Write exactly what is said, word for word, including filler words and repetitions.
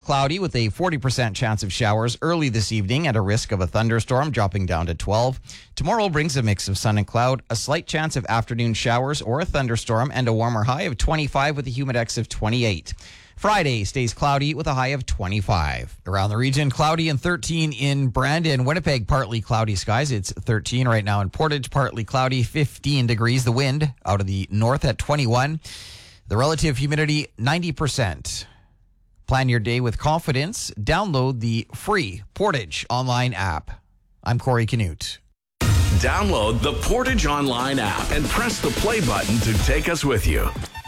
cloudy with a forty percent chance of showers early this evening and a risk of a thunderstorm dropping down to twelve. Tomorrow brings a mix of sun and cloud, a slight chance of afternoon showers or a thunderstorm, and a warmer high of twenty-five with a humidex of twenty-eight. Friday stays cloudy with a high of twenty-five. Around the region, cloudy and thirteen in Brandon. Winnipeg, partly cloudy skies. It's thirteen right now in Portage, partly cloudy, fifteen degrees. The wind out of the north at twenty-one. The relative humidity, ninety percent. Plan your day with confidence. Download the free Portage online app. I'm Corey Canute. Download the Portage online app and press the play button to take us with you.